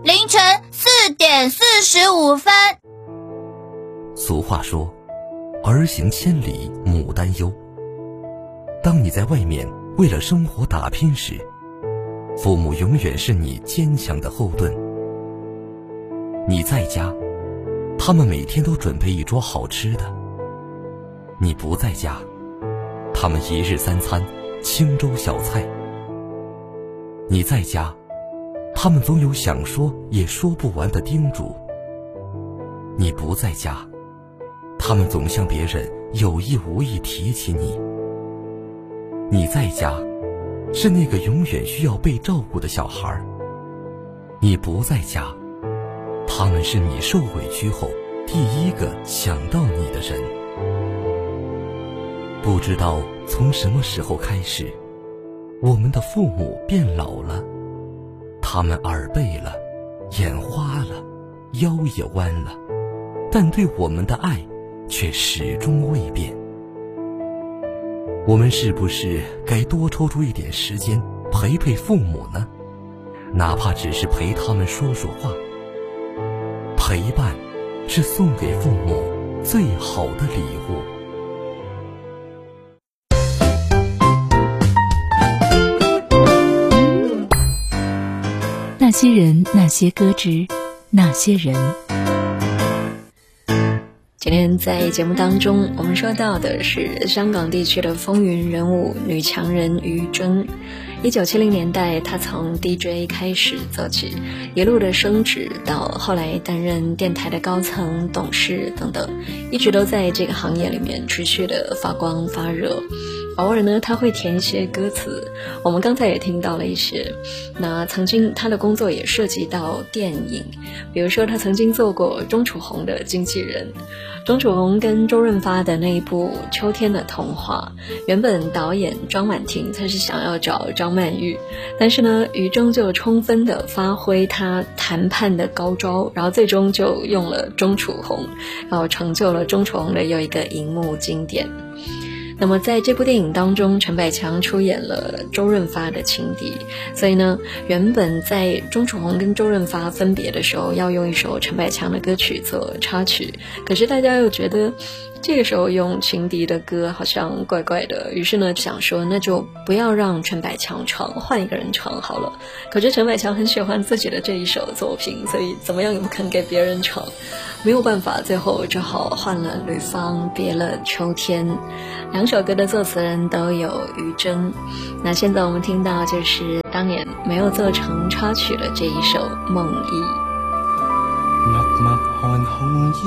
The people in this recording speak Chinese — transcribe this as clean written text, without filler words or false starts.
凌晨4点45分。 俗话说，儿行千里母担忧。当你在外面为了生活打拼时，父母永远是你坚强的后盾。你在家，他们每天都准备一桌好吃的；你不在家，他们一日3餐清粥小菜。你在家，他们总有想说也说不完的叮嘱；你不在家，他们总向别人有意无意提起你。你在家，是那个永远需要被照顾的小孩；你不在家，他们是你受委屈后第一个想到你的人。不知道从什么时候开始，我们的父母变老了，他们耳背了，眼花了，腰也弯了，但对我们的爱却始终未变。我们是不是该多抽出一点时间陪陪父母呢？哪怕只是陪他们说说话。陪伴是送给父母最好的礼物。 那些人，那些歌之，那些人。今天在节目当中，我们说到的是香港地区的风云人物女强人于真。1970年代，她从 DJ 开始做起，一路的升职到后来担任电台的高层、董事等等，一直都在这个行业里面持续的发光发热。偶尔呢，他会填一些歌词，我们刚才也听到了一些。那曾经他的工作也涉及到电影，比如说他曾经做过钟楚红的经纪人。钟楚红跟周润发的那一部《秋天的童话》，原本导演庄婉婷他是想要找张曼玉，但是呢，于真就充分的发挥他谈判的高招，然后最终就用了钟楚红，然后成就了钟楚红的又一个荧幕经典。那么在这部电影当中，陈百强出演了周润发的情敌，所以呢，原本在钟楚红跟周润发分别的时候要用一首陈百强的歌曲做插曲，可是大家又觉得这个时候用情敌的歌好像怪怪的，于是呢想说那就不要让陈百强唱，换一个人唱好了。可是陈百强很喜欢自己的这一首作品，所以怎么样也不肯给别人唱，没有办法，最后只好换了吕方，别了秋天。两首歌的作词人都有于真。那现在我们听到就是当年没有做成插曲的这一首《梦忆》。 默默看紅葉